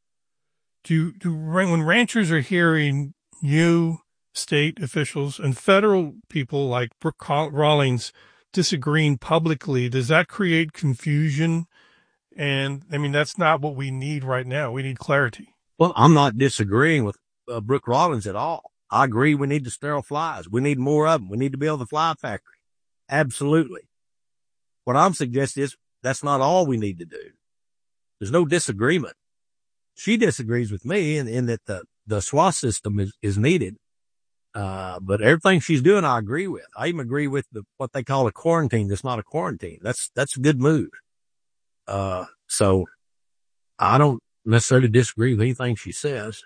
S9: Do, do when ranchers are hearing you, state officials, and federal people like Brooke Rawlings disagreeing publicly, does that create confusion? And I mean, that's not what we need right now. We need clarity.
S10: Well, I'm not disagreeing with uh, Brooke Rawlings at all. I agree we need the sterile flies. We need more of them. We need to build the fly factory. Absolutely. What I'm suggesting is that's not all we need to do. There's no disagreement. She disagrees with me in, in that the, the S W A system is, is needed. Uh, but everything she's doing, I agree with. I even agree with the, what they call a quarantine. That's not a quarantine. That's, that's a good move. Uh, so I don't necessarily disagree with anything she says.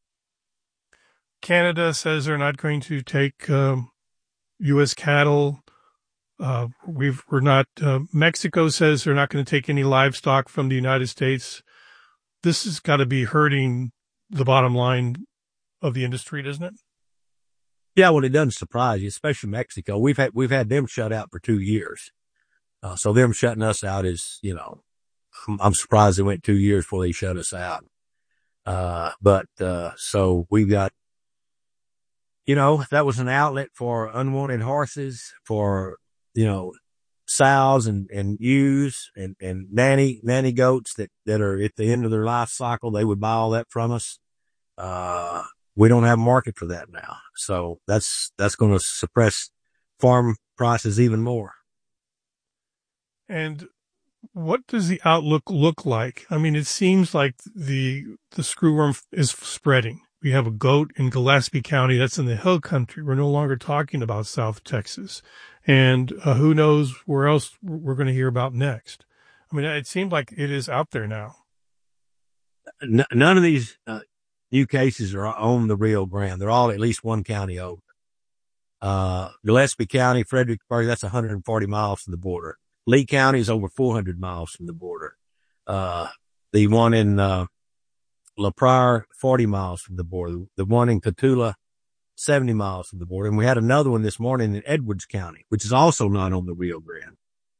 S9: Canada says they're not going to take, um, U S cattle. Uh, we've, we're not, uh, Mexico says they're not going to take any livestock from the United States. This has got to be hurting the bottom line of the industry, doesn't it?
S10: Yeah, well, it doesn't surprise you, especially Mexico. We've had, we've had them shut out for two years. Uh, so them shutting us out is, you know, I'm, I'm surprised they went two years before they shut us out. Uh, but, uh, so we've got, you know, that was an outlet for unwanted horses, for, you know, sows and, and ewes and, and nanny, nanny goats that, that are at the end of their life cycle. They would buy all that from us. Uh, we don't have a market for that now. So that's, that's going to suppress farm prices even more.
S9: And what does the outlook look like? I mean, it seems like the, the screwworm is spreading We have a goat in Gillespie County. That's in the hill country. We're no longer talking about South Texas. And uh, who knows where else we're going to hear about next. I mean, it seems like it is out there now.
S10: N- none of these uh, new cases are on the Rio Grande. They're all at least one county over. Uh, Gillespie County, Fredericksburg, that's one hundred forty miles from the border. Lee County is over four hundred miles from the border. Uh, the one in, uh, La Prairie, forty miles from the border. The one in Cotulla, seventy miles from the border. And we had another one this morning in Edwards County, which is also not on the Rio Grande.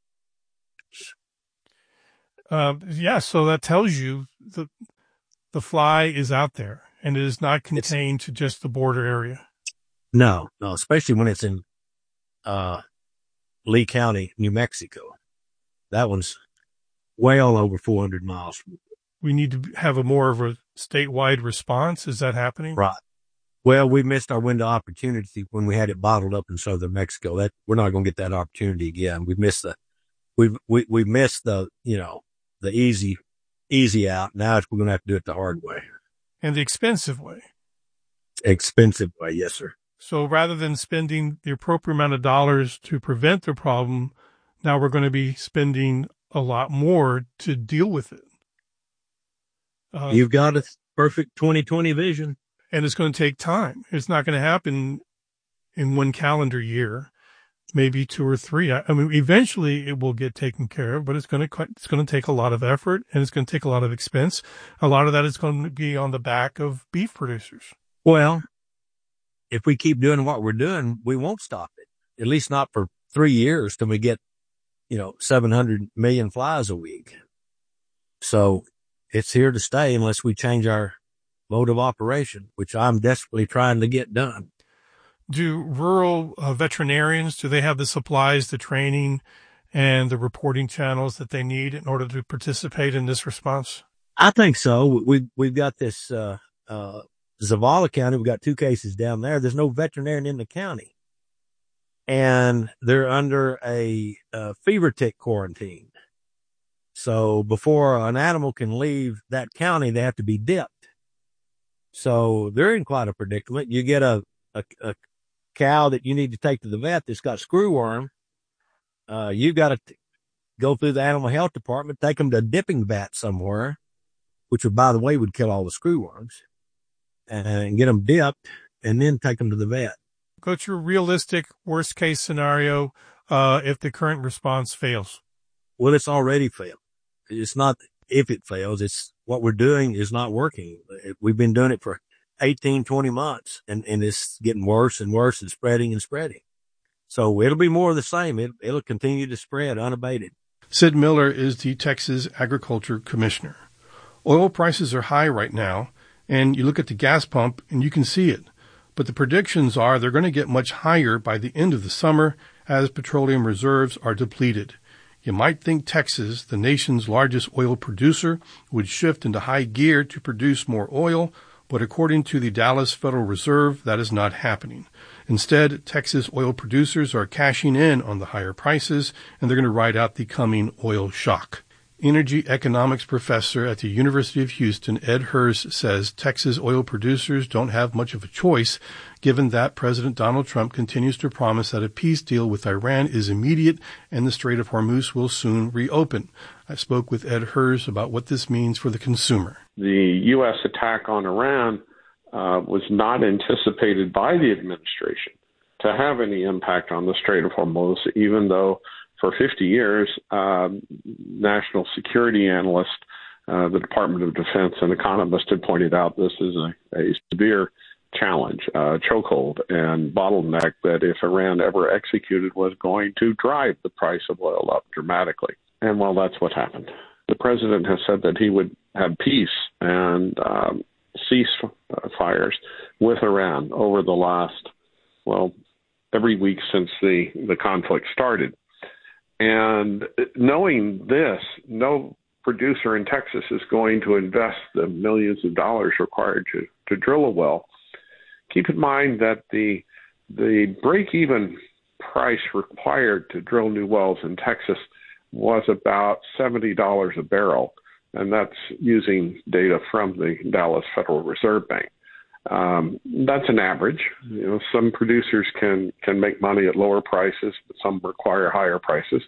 S9: Uh, yeah. So that tells you the, the fly is out there and it is not contained it's, to just the border area.
S10: No, no, especially when it's in, uh, Lee County, New Mexico. That one's well over four hundred miles.
S9: We need to have a more of a statewide response. Is that happening?
S10: Right. Well, we missed our window of opportunity when we had it bottled up in southern Mexico. That we're not going to get that opportunity again. We missed the, we we we missed the, you know, the easy, easy out. Now we're going to have to do it the hard way.
S9: And the expensive way.
S10: Expensive way, yes, sir.
S9: So rather than spending the appropriate amount of dollars to prevent the problem, now we're going to be spending a lot more to deal with it. Uh,
S10: You've got a perfect twenty twenty vision.
S9: And it's going to take time. It's not going to happen in one calendar year, maybe two or three. I, I mean, eventually it will get taken care of, but it's going to, it's going to take a lot of effort and it's going to take a lot of expense. A lot of that is going to be on the back of beef producers.
S10: Well, if we keep doing what we're doing, we won't stop it. At least not for three years till we get, you know, seven hundred million flies a week. So it's here to stay unless we change our mode of operation, which I'm desperately trying to get done.
S9: Do rural uh, veterinarians, do they have the supplies, the training, and the reporting channels that they need in order to participate in this response?
S10: I think so. We've, we've got this, uh, uh, Zavala County, we've got two cases down there. There's no veterinarian in the county. And they're under a, a fever tick quarantine. So before an animal can leave that county, they have to be dipped. So they're in quite a predicament. You get a, a, a cow that you need to take to the vet that's got screwworm. Uh, you've got to t- go through the animal health department, take them to a dipping vat somewhere, which would, by the way, would kill all the screwworms, and get them dipped and then take them to the vet.
S9: Go through realistic worst case scenario, uh, if the current response fails.
S10: Well, it's already failed. It's not if it fails, it's what we're doing is not working. We've been doing it for eighteen, twenty months and, and it's getting worse and worse and spreading and spreading. So it'll be more of the same. It, it'll continue to spread unabated.
S9: Sid Miller is the Texas Agriculture Commissioner. Oil prices are high right now, and you look at the gas pump and you can see it. But the predictions are they're going to get much higher by the end of the summer as petroleum reserves are depleted. You might think Texas, the nation's largest oil producer, would shift into high gear to produce more oil, but according to the Dallas Federal Reserve, that is not happening. Instead, Texas oil producers are cashing in on the higher prices, and they're going to ride out the coming oil shock. Energy economics professor at the University of Houston, Ed Hers, says Texas oil producers don't have much of a choice, given that President Donald Trump continues to promise that a peace deal with Iran is immediate and the Strait of Hormuz will soon reopen. I spoke with Ed Hers about what this means for the consumer.
S11: The U S attack on Iran uh, was not anticipated by the administration to have any impact on the Strait of Hormuz, even though for fifty years, um, national security analysts, uh, the Department of Defense, and economists had pointed out this is a, a severe challenge, uh, chokehold, and bottleneck that if Iran ever executed was going to drive the price of oil up dramatically. And well, that's what happened. The president has said that he would have peace and um, cease fires with Iran over the last, well, every week since the, the conflict started. And knowing this, no producer in Texas is going to invest the millions of dollars required to, to drill a well. Keep in mind that the the break-even price required to drill new wells in Texas was about seventy dollars a barrel, and that's using data from the Dallas Federal Reserve Bank. Um, that's an average. You know, some producers can, can make money at lower prices, but some require higher prices.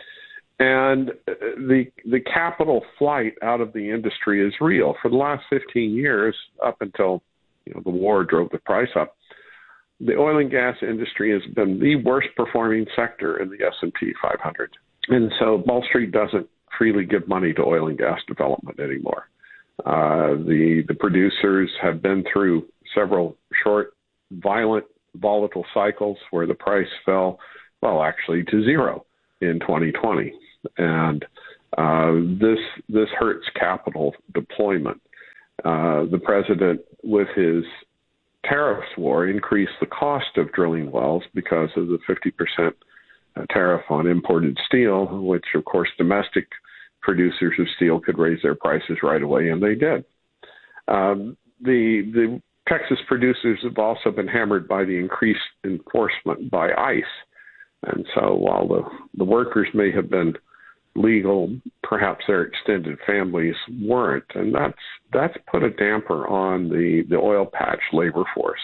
S11: And the the capital flight out of the industry is real. For the last fifteen years, up until you know the war drove the price up, the oil and gas industry has been the worst performing sector in the S and P five hundred. And so Wall Street doesn't freely give money to oil and gas development anymore. Uh, the the producers have been through several short, violent, volatile cycles where the price fell, well, actually to zero in twenty twenty. And uh, this this hurts capital deployment. Uh, the president, with his tariffs war, increased the cost of drilling wells because of the fifty percent tariff on imported steel, which, of course, domestic producers of steel could raise their prices right away, and they did. Um, the the Texas producers have also been hammered by the increased enforcement by ICE. And so while the, the workers may have been legal, perhaps their extended families weren't. And that's that's put a damper on the, the oil patch labor force.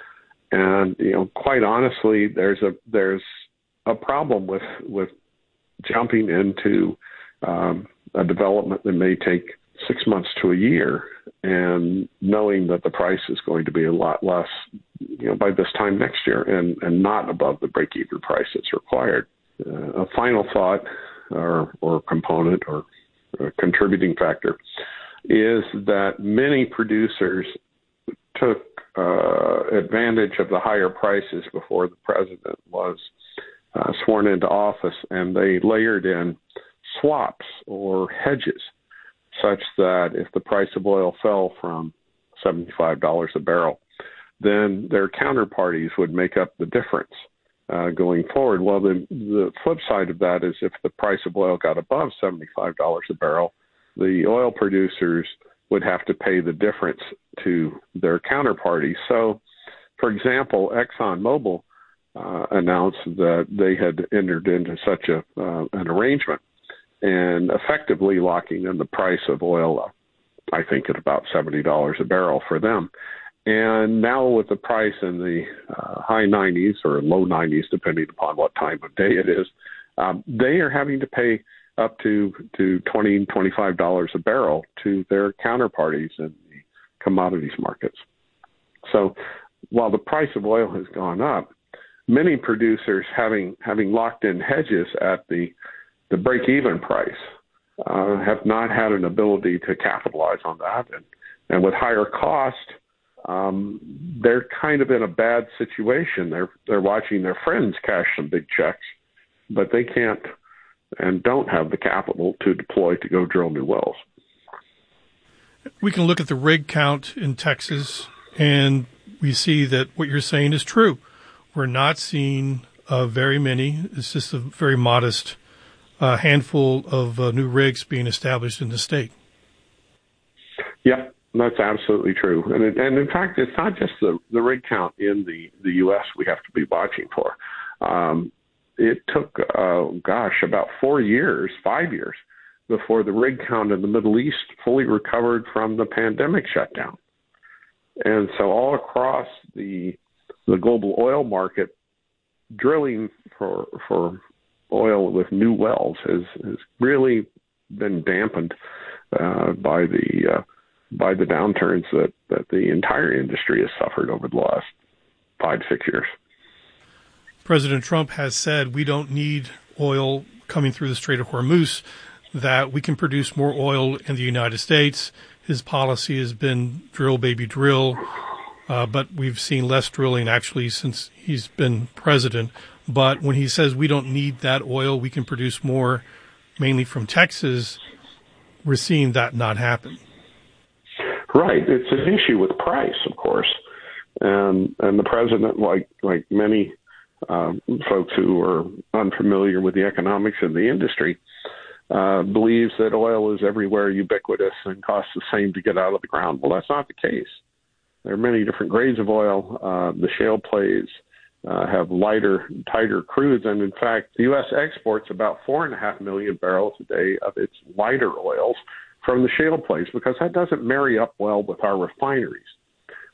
S11: And, you know, quite honestly, there's a there's a problem with with jumping into um, a development that may take six months to a year and knowing that the price is going to be a lot less, you know, by this time next year and, and not above the break-even price that's required. Uh, a final thought or, or component or, or contributing factor is that many producers took uh, advantage of the higher prices before the president was uh, sworn into office, and they layered in swaps or hedges such that if the price of oil fell from seventy-five dollars a barrel, then their counterparties would make up the difference uh, going forward. Well, the, the flip side of that is if the price of oil got above seventy-five dollars a barrel, the oil producers would have to pay the difference to their counterparties. So, for example, ExxonMobil uh, announced that they had entered into such a uh, an arrangement and effectively locking in the price of oil, uh, I think, at about seventy dollars a barrel for them. And now with the price in the uh, high nineties or low nineties, depending upon what time of day it is, um, they are having to pay up to, to twenty dollars, twenty-five dollars a barrel to their counterparties in the commodities markets. So while the price of oil has gone up, many producers having having locked in hedges at the the break-even price uh, have not had an ability to capitalize on that. And, and with higher cost, um, they're kind of in a bad situation. They're they're watching their friends cash some big checks, but they can't and don't have the capital to deploy to go drill new wells.
S9: We can look at the rig count in Texas, and we see that what you're saying is true. We're not seeing uh, very many. It's just a very modest uh, handful of uh, new rigs being established in the state.
S11: Yeah, that's absolutely true. And, it, and in fact, it's not just the, the rig count in the, the U S we have to be watching for. Um, it took, uh, gosh, about four years, five years, before the rig count in the Middle East fully recovered from the pandemic shutdown. And so all across the the global oil market, drilling for for oil with new wells has, has really been dampened uh, by the uh, by the downturns that, that the entire industry has suffered over the last five, six years.
S9: President Trump has said we don't need oil coming through the Strait of Hormuz, that we can produce more oil in the United States. His policy has been drill, baby, drill. Uh, but we've seen less drilling actually since he's been president. But when he says we don't need that oil, we can produce more, mainly from Texas, we're seeing that not happen.
S11: Right. It's an issue with price, of course. And and the president, like like many um, folks who are unfamiliar with the economics of the industry, uh, believes that oil is everywhere, ubiquitous, and costs the same to get out of the ground. Well, that's not the case. There are many different grades of oil. Uh, the shale plays uh, have lighter, tighter crudes. And in fact, the U S exports about four and a half million barrels a day of its lighter oils from the shale plays because that doesn't marry up well with our refineries.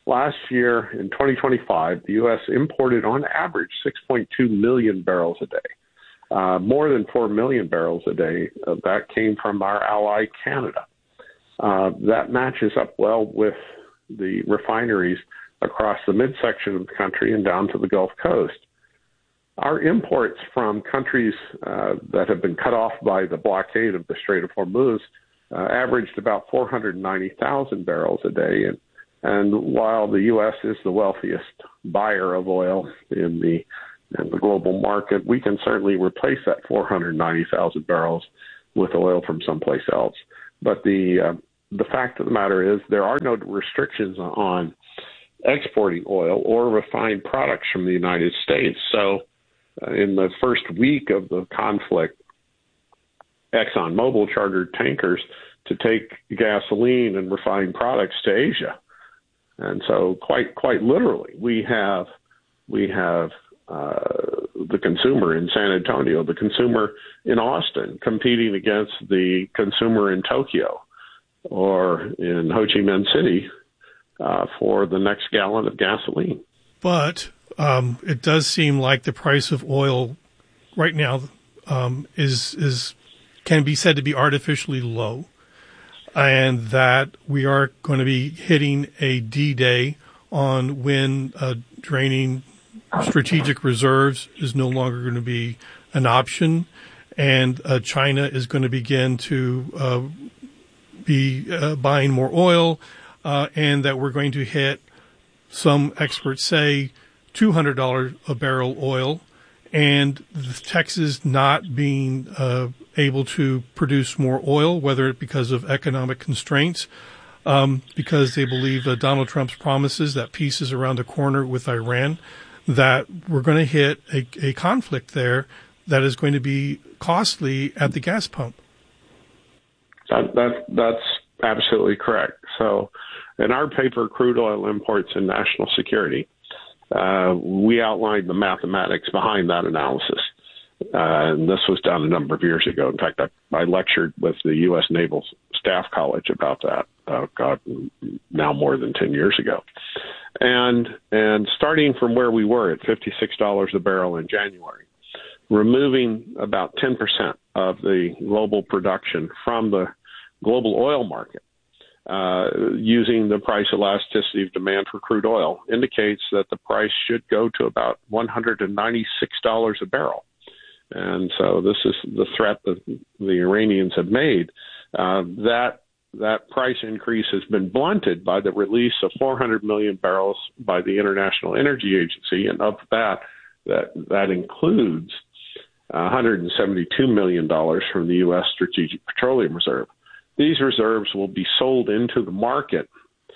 S11: last year in twenty twenty-five, the U S imported on average six point two million barrels a day. Uh, more than four million barrels a day of that came from our ally, Canada. Uh, that matches up well with the refineries across the midsection of the country and down to the Gulf Coast. Our imports from countries uh, that have been cut off by the blockade of the Strait of Hormuz uh, averaged about four hundred ninety thousand barrels a day. And, and while the U S is the wealthiest buyer of oil in the in the global market, we can certainly replace that four hundred ninety thousand barrels with oil from someplace else. But the uh, the fact of the matter is there are no restrictions on exporting oil or refined products from the United States. So uh, in the first week of the conflict, ExxonMobil chartered tankers to take gasoline and refined products to Asia. And so quite quite literally, we have we have Uh, the consumer in San Antonio, the consumer in Austin, competing against the consumer in Tokyo or in Ho Chi Minh City uh, for the next gallon of gasoline.
S9: But um, it does seem like the price of oil right now um, is is can be said to be artificially low, and that we are going to be hitting a D-Day on when uh, draining strategic reserves is no longer going to be an option, and uh, China is going to begin to uh, be uh, buying more oil, uh, and that we're going to hit, some experts say, two hundred dollars a barrel oil, and Texas not being uh, able to produce more oil, whether it because of economic constraints, um, because they believe uh, Donald Trump's promises that peace is around the corner with Iran, that we're going to hit a, a conflict there that is going to be costly at the gas pump.
S11: That, that, that's absolutely correct. So in our paper, Crude Oil Imports and National Security, uh, we outlined the mathematics behind that analysis. Uh, and this was done a number of years ago. In fact, I, I lectured with the U S Naval Staff College about that, oh, God, now more than ten years ago. And and starting from where we were at fifty-six dollars a barrel in January, removing about ten percent of the global production from the global oil market, uh, using the price elasticity of demand for crude oil, indicates that the price should go to about one hundred ninety-six dollars a barrel. And so this is the threat that the Iranians have made. Uh, that that price increase has been blunted by the release of four hundred million barrels by the International Energy Agency, and of that, that that includes one hundred seventy-two million dollars from the U S Strategic Petroleum Reserve. These reserves will be sold into the market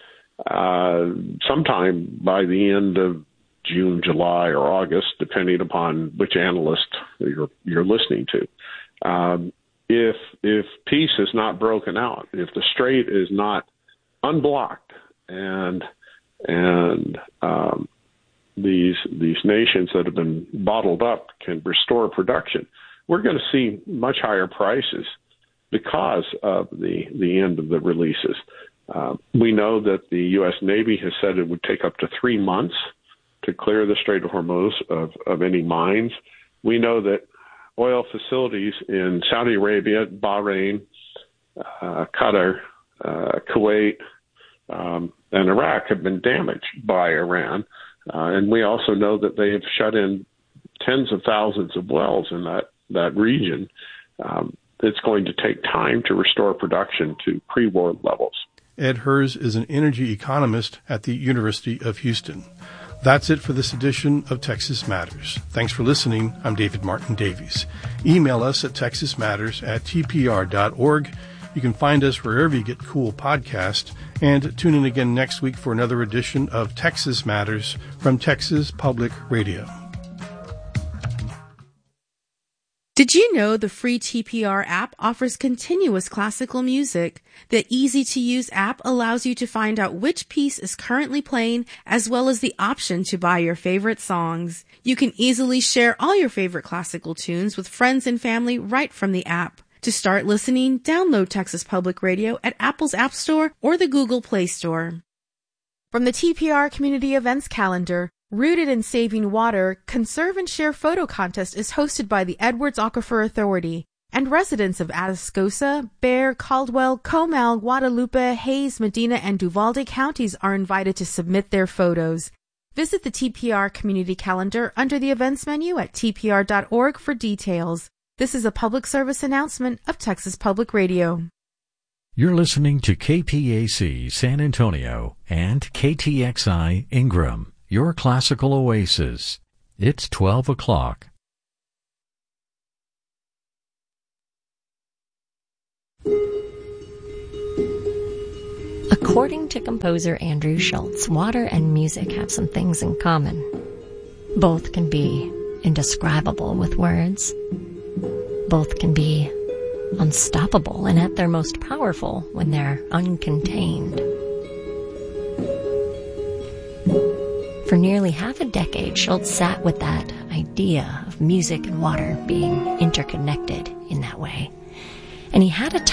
S11: uh, sometime by the end of June, July, or August, depending upon which analyst you're, you're listening to. Um, if if peace is not broken out, if the strait is not unblocked, and and um, these these nations that have been bottled up can restore production, we're going to see much higher prices because of the the end of the releases. Uh, we know that the U S Navy has said it would take up to three months to clear the Strait of Hormuz of, of any mines. We know that oil facilities in Saudi Arabia, Bahrain, uh, Qatar, uh, Kuwait, um, and Iraq have been damaged by Iran. Uh, and we also know that they have shut in tens of thousands of wells in that, that region. Um, it's going to take time to restore production to pre-war levels.
S9: Ed Hers is an energy economist at the University of Houston. That's it for this edition of Texas Matters. Thanks for listening. I'm David Martin Davies. Email us at texasmatters at t p r dot org. You can find us wherever you get cool podcasts, and tune in again next week for another edition of Texas Matters from Texas Public Radio.
S2: Did you know the free T P R app offers continuous classical music? The easy-to-use app allows you to find out which piece is currently playing, as well as the option to buy your favorite songs. You can easily share all your favorite classical tunes with friends and family right from the app. To start listening, download Texas Public Radio at Apple's App Store or the Google Play Store. From the T P R Community Events Calendar, Rooted in Saving Water, Conserve and Share Photo Contest is hosted by the Edwards Aquifer Authority, and residents of Atascosa, Bexar, Caldwell, Comal, Guadalupe, Hayes, Medina, and Uvalde counties are invited to submit their photos. Visit the T P R Community Calendar under the events menu at T P R dot org for details. This is a public service announcement of Texas Public Radio.
S6: You're listening to K P A C San Antonio and K T X I Ingram, your classical oasis. It's twelve o'clock.
S12: According to composer Andrew Schultz, water and music have some things in common. Both can be indescribable with words. Both can be unstoppable and at their most powerful when they're uncontained. For nearly half a decade, Schultz sat with that idea of music and water being interconnected in that way. And he had a